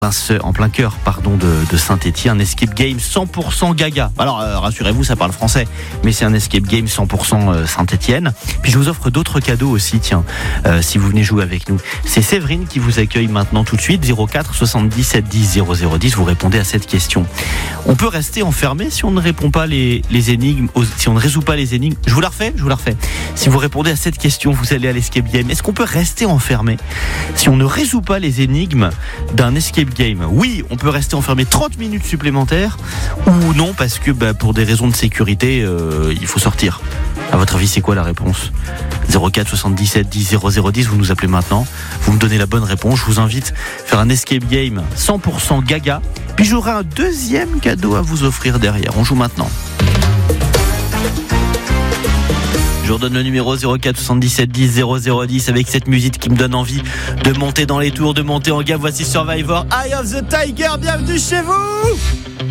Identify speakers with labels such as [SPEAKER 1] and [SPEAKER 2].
[SPEAKER 1] En plein cœur de Saint-Étienne, un escape game 100% gaga. Alors rassurez-vous, ça parle français, mais c'est un escape game 100% Saint-Étienne. Puis je vous offre d'autres cadeaux aussi, si vous venez jouer avec nous. C'est Séverine qui vous accueille maintenant tout de suite, 04 77 10 0010. Vous répondez à cette question. On peut rester enfermé si on ne répond pas les énigmes, si on ne résout pas les énigmes. Je vous la refais. Si vous répondez à cette question, vous allez à l'escape game. Est-ce qu'on peut rester enfermé si on ne résout pas les énigmes d'un escape game? Oui, on peut rester enfermé 30 minutes supplémentaires, ou non, parce que pour des raisons de sécurité, il faut sortir. À votre avis, c'est quoi la réponse? 04 77 10 0010, vous nous appelez maintenant, vous me donnez la bonne réponse. Je vous invite à faire un escape game 100% gaga, puis j'aurai un deuxième cadeau à vous offrir derrière. On joue maintenant. Je vous redonne le numéro 04 77 10 0010 avec cette musique qui me donne envie de monter dans les tours, de monter en gamme. Voici Survivor, Eye of the Tiger, bienvenue chez vous.